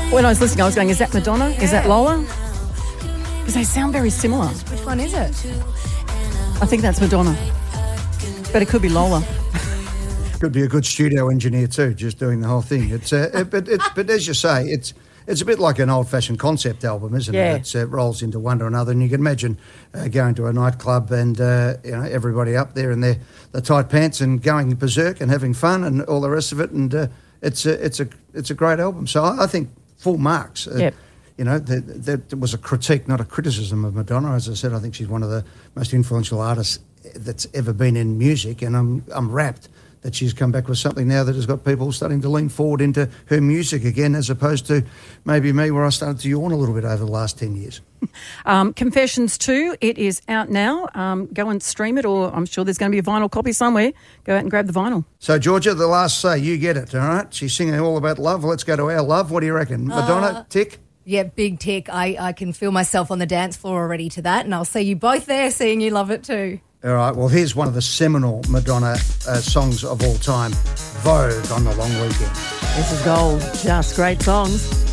When I was listening, I was going, is that Madonna? Is that Lola? Because they sound very similar. Which one is it? I think that's Madonna. But it could be Lola. Could be a good studio engineer too, just doing the whole thing. But as you say, it's a bit like an old-fashioned concept album, isn't it? It rolls into one or another, and you can imagine going to a nightclub and everybody up there in their tight pants and going berserk and having fun and all the rest of it. And it's a great album. So I think full marks. Yep. There was a critique, not a criticism of Madonna. As I said, I think she's one of the most influential artists that's ever been in music, and I'm rapt that she's come back with something now that has got people starting to lean forward into her music again, as opposed to maybe me, where I started to yawn a little bit over the last 10 years. Confessions 2, it is out now. Go and stream it, or I'm sure there's going to be a vinyl copy somewhere. Go out and grab the vinyl. So, Georgia, the last say, you get it, all right? She's singing all about love. Let's go to our love. What do you reckon? Madonna, tick? Yeah, big tick. I can feel myself on the dance floor already to that, and I'll see you both there seeing you love it too. All right, well, here's one of the seminal Madonna songs of all time, Vogue on the Long Weekend. This is gold. Just great songs.